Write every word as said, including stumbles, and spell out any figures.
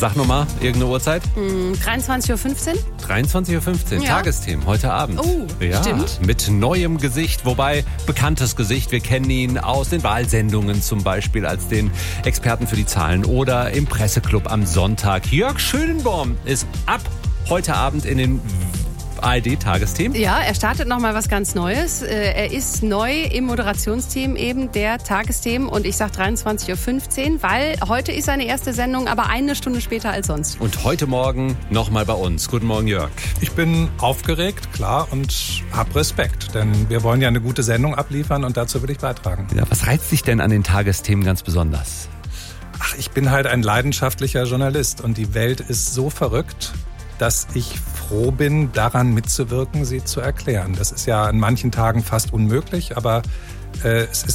Sag nochmal, irgendeine Uhrzeit? Hm, dreiundzwanzig Uhr fünfzehn. dreiundzwanzig Uhr fünfzehn, Ja. Tagesthemen, heute Abend. Oh, ja, stimmt. Mit neuem Gesicht, wobei bekanntes Gesicht. Wir kennen ihn aus den Wahlsendungen zum Beispiel als den Experten für die Zahlen oder im Presseclub am Sonntag. Jörg Schönenborn ist ab heute Abend in den A R D-Tagesthemen. Ja, er startet nochmal was ganz Neues. Er ist neu im Moderationsteam eben der Tagesthemen und ich sage dreiundzwanzig Uhr fünfzehn, weil heute ist seine erste Sendung, aber eine Stunde später als sonst. Und heute Morgen nochmal bei uns. Guten Morgen, Jörg. Ich bin aufgeregt, klar, und habe Respekt, denn wir wollen ja eine gute Sendung abliefern und dazu will ich beitragen. Ja, was reizt dich denn an den Tagesthemen ganz besonders? Ach, ich bin halt ein leidenschaftlicher Journalist und die Welt ist so verrückt, dass ich froh bin, daran mitzuwirken, sie zu erklären. Das ist ja an manchen Tagen fast unmöglich, aber äh, es ist